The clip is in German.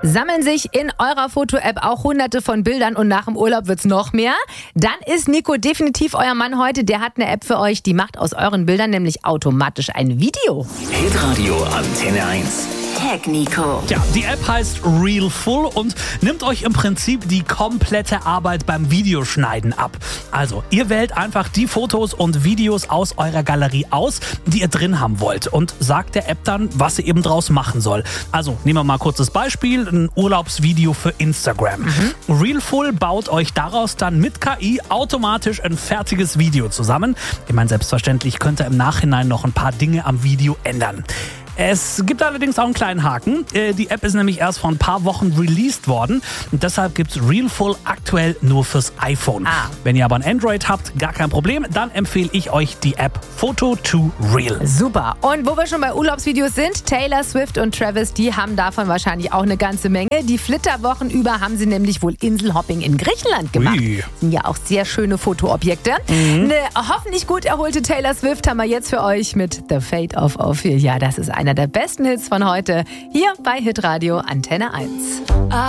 Sammeln sich in eurer Foto-App auch hunderte von Bildern und nach dem Urlaub wird's noch mehr? Dann ist Nico definitiv euer Mann heute. Der hat eine App für euch, die macht aus euren Bildern nämlich automatisch ein Video. Hitradio Antenne 1. Tag Nico. Ja, die App heißt Reelful und nimmt euch im Prinzip die komplette Arbeit beim Videoschneiden ab. Also, ihr wählt einfach die Fotos und Videos aus eurer Galerie aus, die ihr drin haben wollt und sagt der App dann, was sie eben draus machen soll. Also, nehmen wir mal kurz das Beispiel, ein Urlaubsvideo für Instagram. Reelful baut euch daraus dann mit KI automatisch ein fertiges Video zusammen. Ich meine, selbstverständlich könnt ihr im Nachhinein noch ein paar Dinge am Video ändern. Es gibt allerdings auch einen kleinen Haken. Die App ist nämlich erst vor ein paar Wochen released worden und deshalb gibt es Reelful aktuell nur fürs iPhone. Wenn ihr aber ein Android habt, gar kein Problem, dann empfehle ich euch die App Photo2Reel. Super. Und wo wir schon bei Urlaubsvideos sind, Taylor Swift und Travis, die haben davon wahrscheinlich auch eine ganze Menge. Die Flitterwochen über haben sie nämlich wohl Inselhopping in Griechenland gemacht. Sind ja auch sehr schöne Fotoobjekte. Eine hoffentlich gut erholte Taylor Swift haben wir jetzt für euch mit The Fate of Ophelia. Ja, das ist einer der besten Hits von heute hier bei Hitradio Antenne 1.